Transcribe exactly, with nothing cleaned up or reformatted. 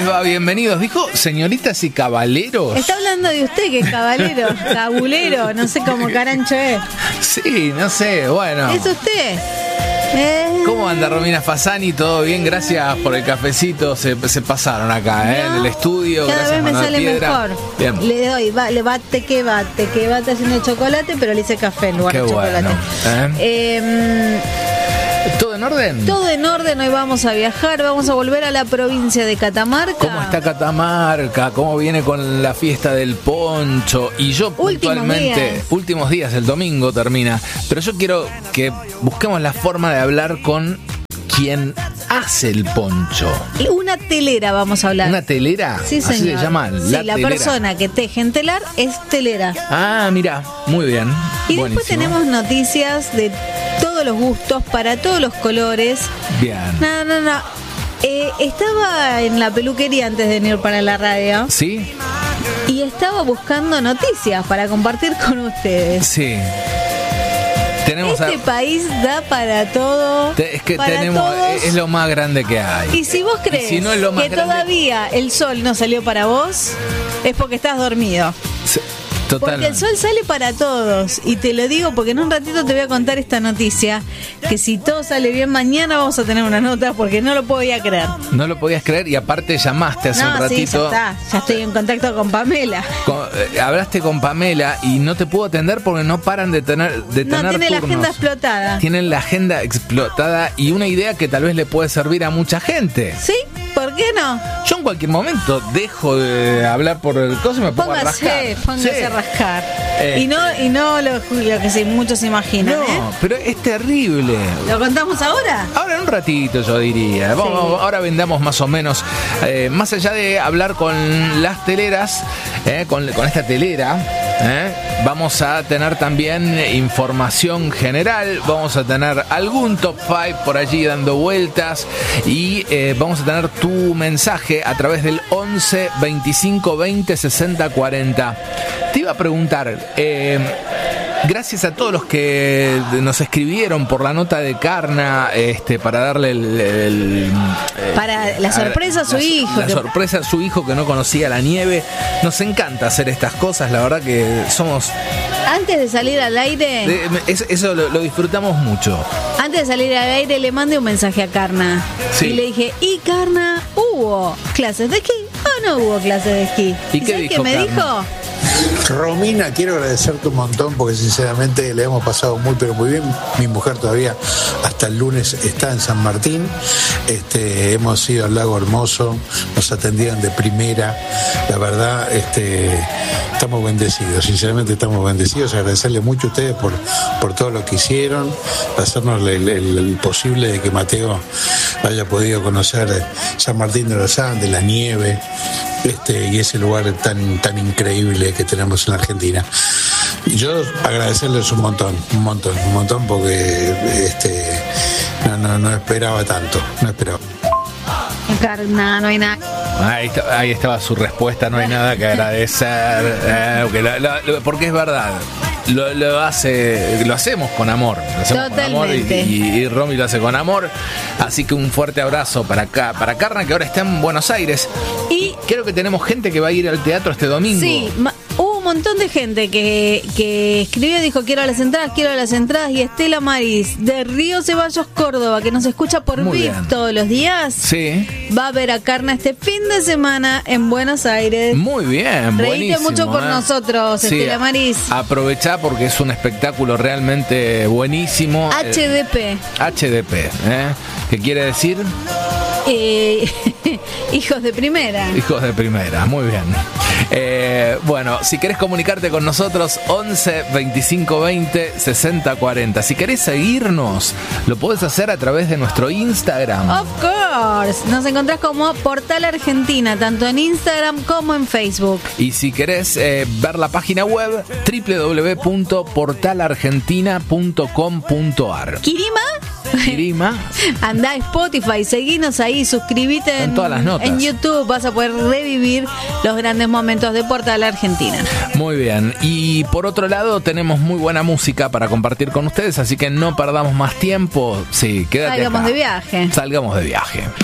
les va? Bienvenidos. ¿Dijo señoritas y caballeros? Está hablando de usted, que es caballero, cabulero, no sé cómo carancho es. Sí, no sé, bueno. ¿Es usted? Eh... ¿Cómo anda Romina Fasani? ¿Todo bien? Gracias por el cafecito. Se, se pasaron acá, ¿eh? No, en el estudio. Cada Gracias, vez me Manuel sale Piedra. mejor. Bien. Le doy, va, le bate que bate, que bate haciendo chocolate, pero le hice café en lugar Qué de chocolate. bueno, ¿eh? Eh, ¿Todo en orden? Todo en orden, hoy vamos a viajar, vamos a volver a la provincia de Catamarca. ¿Cómo está Catamarca? ¿Cómo viene con la fiesta del poncho? Y yo Últimos puntualmente, días. últimos días, el domingo termina, pero yo quiero que busquemos la forma de hablar con quien hace el poncho. Una telera vamos a hablar. ¿Una telera? Sí, señor. Así se llama. Sí, la, la persona que teje en telar es telera. Ah, mira, muy bien. Y buenísimo. Después tenemos noticias de todos los gustos, para todos los colores. Bien. No, no, no. Eh, estaba en la peluquería antes de venir para la radio. ¿Sí? Y estaba buscando noticias para compartir con ustedes. Sí. Tenemos este a... país da para todo. Te, es que para tenemos, todos. es lo más grande que hay. Y si vos crees si no es lo más que grande... todavía el sol no salió para vos, es porque estás dormido. Sí, totalmente. Porque el sol sale para todos. Y te lo digo porque en un ratito te voy a contar esta noticia. Que si todo sale bien, mañana vamos a tener una nota porque no lo podía creer. No lo podías creer y aparte llamaste hace no, un ratito. Sí, ya está. Ya estoy en contacto con Pamela. Con, eh, hablaste con Pamela y no te pudo atender porque no paran de tener de No, tener tiene turnos. la agenda explotada. Tienen la agenda explotada y una idea que tal vez le puede servir a mucha gente. ¿Sí? ¿Por qué no? Yo en cualquier momento dejo de hablar por el coso y me pongo Póngase, a rascar. póngase Sí. a rascar. Eh. Y no, y no lo, lo que sí, muchos se imaginan. No, ¿eh? pero es terrible. ¿Lo contamos ahora? Ahora en un ratito yo diría. Vamos, Sí. ahora vendamos más o menos. Eh, más allá de hablar con las teleras, eh, con, con esta telera, eh, vamos a tener también información general. Vamos a tener algún top cinco por allí dando vueltas. Y eh, vamos a tener tu mensaje a través del once veinticinco veinte sesenta cuarenta. Te iba a preguntar, eh, gracias a todos los que nos escribieron por la nota de Carna, este, para darle el, el, el Para la sorpresa a su la, hijo. La que... sorpresa a su hijo que no conocía la nieve. Nos encanta hacer estas cosas, la verdad que somos... Antes de salir al aire, Eh, eso eso lo, lo disfrutamos mucho. antes de salir al aire le mandé un mensaje a Carna. Sí. Y le dije, ¿y Carna, hubo clases de esquí o no hubo clases de esquí? ¿Y qué sabes dijo qué me Carna? dijo? Romina, quiero agradecerte un montón porque sinceramente le hemos pasado muy pero muy bien. Mi mujer todavía hasta el lunes está en San Martín. Este, hemos ido al Lago Hermoso, nos atendieron de primera. La verdad, este, estamos bendecidos, sinceramente estamos bendecidos. Agradecerle mucho a ustedes por, por todo lo que hicieron, hacernos el, el, el posible de que Mateo haya podido conocer San Martín de los Andes, la nieve. Este, y ese lugar tan tan increíble que tenemos en la Argentina. Y yo agradecerles un montón, un montón, un montón porque este no, no, no esperaba tanto, no esperaba. Carna, no hay nada. Ahí, está- ahí estaba su respuesta, no hay nada que agradecer, eh, porque, lo- lo- porque es verdad. Lo, lo hace, lo hacemos con amor, lo hacemos con amor y, Totalmente. y, y Romy lo hace con amor. Así que un fuerte abrazo para acá, para Carna, que ahora está en Buenos Aires. Y Creo que tenemos gente que va a ir al teatro este domingo. sí, ma- hubo un montón de gente que, que escribió y dijo quiero las entradas, quiero las entradas. Y Estela Maris de Río Ceballos, Córdoba, que nos escucha por Muy V I P bien. todos los días, Sí, va a ver a Carna este fin de semana en Buenos Aires. muy bien, Reíte buenísimo. mucho por ¿eh? nosotros, Sí, Estela Maris. Aprovechá porque es un espectáculo realmente buenísimo. H D P. Eh, H D P, ¿eh? ¿Qué quiere decir? Eh, hijos de primera. Hijos de primera, muy bien. Eh, bueno, si querés comunicarte con nosotros, once veinticinco veinte sesenta cuarenta. Si querés seguirnos, lo podés hacer a través de nuestro Instagram. Of course. Nos encontrás como Portal Argentina, tanto en Instagram como en Facebook. Y si querés eh, ver la página web, doble u doble u doble u punto portal argentina punto com punto a r. Kirima, Kirima, andá a Spotify, seguinos ahí, suscribite Están en, todas las notas. en YouTube, vas a poder revivir los grandes momentos de Portal Argentina. muy bien. Y por otro lado, tenemos muy buena música para compartir con ustedes, así que no perdamos más tiempo. Sí, quédate Salgamos acá. de viaje. Salgamos de viaje.